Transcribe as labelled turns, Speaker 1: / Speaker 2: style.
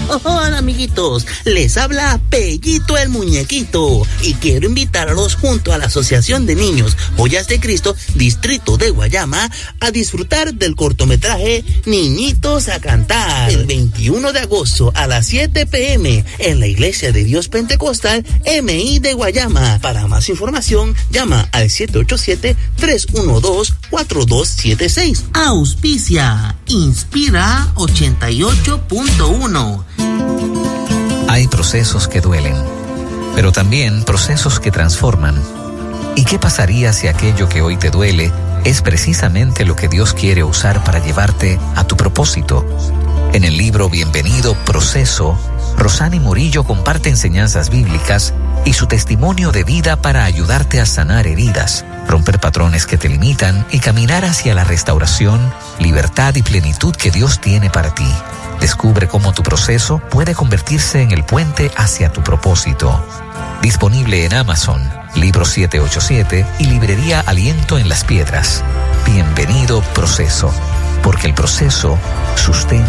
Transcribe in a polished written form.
Speaker 1: Hola amiguitos, les habla Pellito el Muñequito y quiero invitarlos junto a la Asociación de Niños Joyas de Cristo, Distrito de Guayama, a disfrutar del cortometraje Niñitos a Cantar el 21 de agosto a las 7 p.m. en la Iglesia de Dios Pentecostal MI de Guayama. Para más información, llama al 787-312-4276. Auspicia Inspira 88.1.
Speaker 2: Hay procesos que duelen, pero también procesos que transforman. ¿Y qué pasaría si aquello que hoy te duele es precisamente lo que Dios quiere usar para llevarte a tu propósito? En el libro Bienvenido Proceso, Rosani Murillo comparte enseñanzas bíblicas y su testimonio de vida para ayudarte a sanar heridas, romper patrones que te limitan y caminar hacia la restauración, libertad y plenitud que Dios tiene para ti. Descubre cómo tu proceso puede convertirse en el puente hacia tu propósito. Disponible en Amazon, Libro 787 y Librería Aliento en Las Piedras. Bienvenido Proceso, porque el proceso sustenta